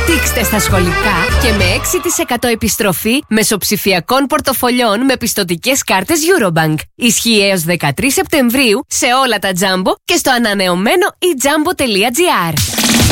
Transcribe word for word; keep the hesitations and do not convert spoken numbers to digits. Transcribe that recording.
Δείξτε στα σχολικά και με έξι τοις εκατό επιστροφή μεσοψηφιακών πορτοφολιών με πιστωτικές κάρτες Eurobank. Ισχύει έως δεκατρείς Σεπτεμβρίου σε όλα τα Jumbo και στο ανανεωμένο e jumbo τελεία gr.